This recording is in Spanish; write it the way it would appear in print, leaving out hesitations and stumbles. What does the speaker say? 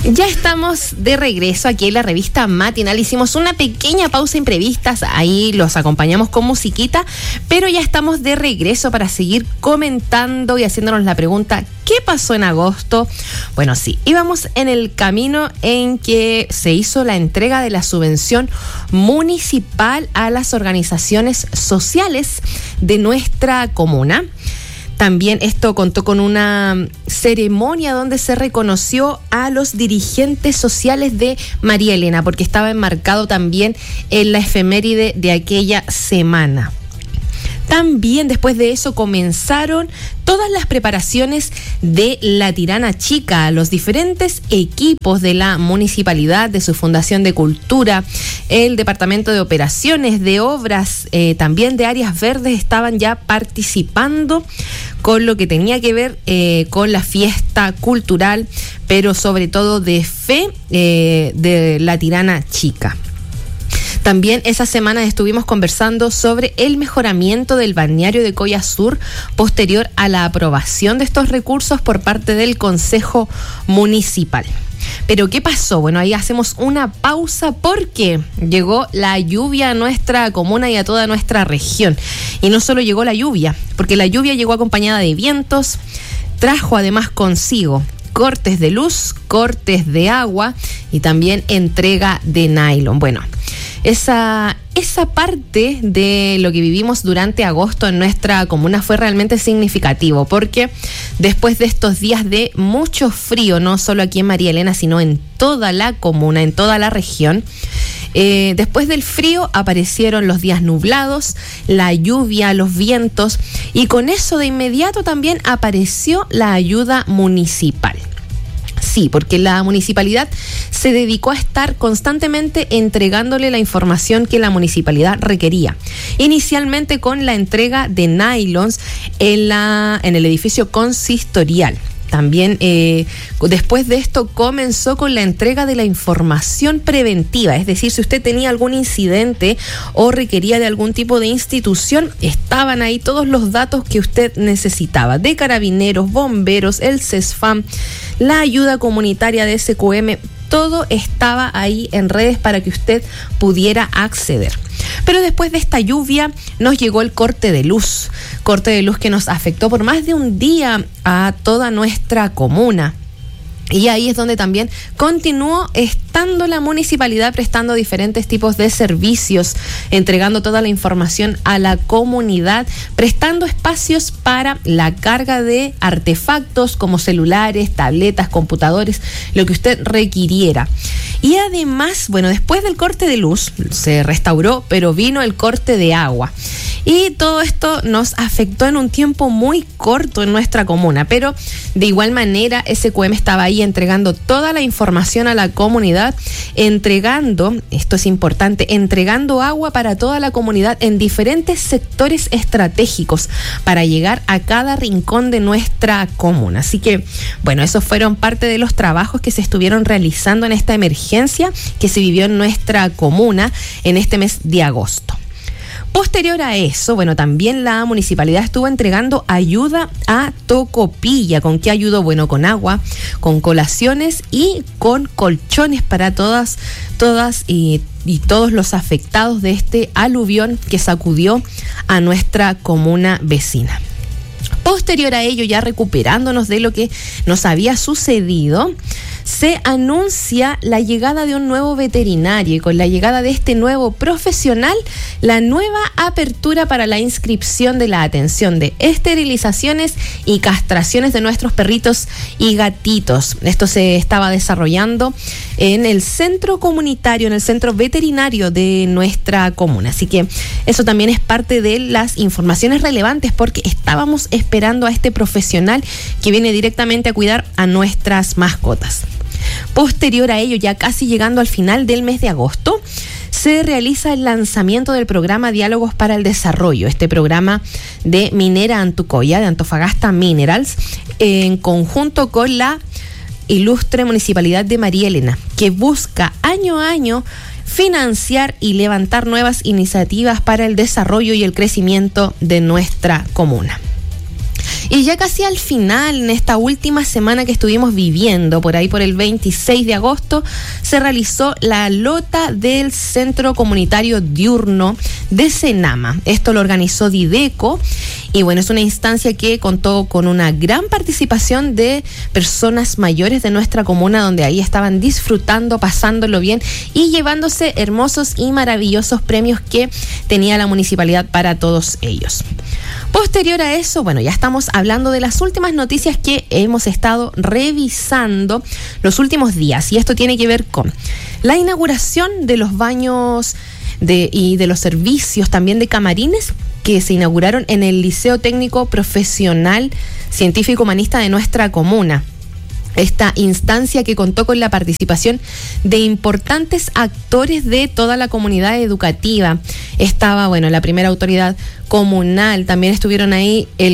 Ya estamos de regreso aquí en la revista matinal. Hicimos una pequeña pausa imprevistas, ahí los acompañamos con musiquita, pero ya estamos de regreso para seguir comentando y haciéndonos la pregunta, ¿qué pasó en agosto? Bueno, sí, íbamos en el camino en que se hizo la entrega de la subvención municipal a las organizaciones sociales de nuestra comuna. También esto contó con una ceremonia donde se reconoció a los dirigentes sociales de María Elena, porque estaba enmarcado también en la efeméride de aquella semana. También después de eso comenzaron todas las preparaciones de la Tirana Chica. Los diferentes equipos de la municipalidad, de su Fundación de Cultura, el Departamento de Operaciones, de Obras, también de Áreas Verdes, estaban ya participando con lo que tenía que ver con la fiesta cultural, pero sobre todo de fe de la Tirana Chica. También esa semana estuvimos conversando sobre el mejoramiento del balneario de Coya Sur posterior a la aprobación de estos recursos por parte del Consejo Municipal. Pero ¿qué pasó? Bueno, ahí hacemos una pausa porque llegó la lluvia a nuestra comuna y a toda nuestra región. Y no solo llegó la lluvia, porque la lluvia llegó acompañada de vientos, trajo además consigo cortes de luz, cortes de agua y también entrega de nylon. Bueno, esa parte de lo que vivimos durante agosto en nuestra comuna fue realmente significativo, porque después de estos días de mucho frío, no solo aquí en María Elena, sino en toda la comuna, en toda la región, después del frío aparecieron los días nublados, la lluvia, los vientos, y con eso de inmediato también apareció la ayuda municipal. Sí, porque la municipalidad se dedicó a estar constantemente entregándole la información que la municipalidad requería. Inicialmente con la entrega de nylons en el edificio consistorial. También después de esto comenzó con la entrega de la información preventiva, es decir, si usted tenía algún incidente o requería de algún tipo de institución, estaban ahí todos los datos que usted necesitaba, de carabineros, bomberos, el CESFAM, la ayuda comunitaria de SQM, todo estaba ahí en redes para que usted pudiera acceder. Pero después de esta lluvia nos llegó el corte de luz que nos afectó por más de un día a toda nuestra comuna. Y ahí es donde también continuó estando la municipalidad prestando diferentes tipos de servicios, entregando toda la información a la comunidad, prestando espacios para la carga de artefactos como celulares, tabletas, computadores, lo que usted requiriera. Y además, bueno, después del corte de luz se restauró, pero vino el corte de agua. Y todo esto nos afectó en un tiempo muy corto en nuestra comuna, pero de igual manera SQM estaba ahí entregando toda la información a la comunidad, esto es importante, entregando agua para toda la comunidad en diferentes sectores estratégicos para llegar a cada rincón de nuestra comuna. Así que, bueno, esos fueron parte de los trabajos que se estuvieron realizando en esta emergencia que se vivió en nuestra comuna en este mes de agosto. Posterior a eso, bueno, también la municipalidad estuvo entregando ayuda a Tocopilla. ¿Con qué ayudó? Bueno, con agua, con colaciones y con colchones para todas y todos los afectados de este aluvión que sacudió a nuestra comuna vecina. Posterior a ello, ya recuperándonos de lo que nos había sucedido, se anuncia la llegada de un nuevo veterinario y con la llegada de este nuevo profesional, la nueva apertura para la inscripción de la atención de esterilizaciones y castraciones de nuestros perritos y gatitos. Esto se estaba desarrollando en el centro comunitario, en el centro veterinario de nuestra comuna. Así que eso también es parte de las informaciones relevantes porque estábamos esperando a este profesional que viene directamente a cuidar a nuestras mascotas. Posterior a ello, ya casi llegando al final del mes de agosto, se realiza el lanzamiento del programa Diálogos para el Desarrollo, este programa de Minera Antucoya, de Antofagasta Minerals, en conjunto con la ilustre Municipalidad de María Elena, que busca año a año financiar y levantar nuevas iniciativas para el desarrollo y el crecimiento de nuestra comuna. Y ya casi al final, en esta última semana que estuvimos viviendo, por ahí por el 26 de agosto, se realizó la lota del Centro Comunitario Diurno de Senama. Esto lo organizó Dideco y bueno, es una instancia que contó con una gran participación de personas mayores de nuestra comuna, donde ahí estaban disfrutando, pasándolo bien y llevándose hermosos y maravillosos premios que tenía la municipalidad para todos ellos. Posterior a eso, bueno, ya estamos hablando de las últimas noticias que hemos estado revisando los últimos días, y esto tiene que ver con la inauguración de los baños y de los servicios también de camarines que se inauguraron en el Liceo Técnico Profesional Científico Humanista de nuestra comuna. Esta instancia que contó con la participación de importantes actores de toda la comunidad educativa. Estaba, bueno, la primera autoridad comunal, también estuvieron ahí el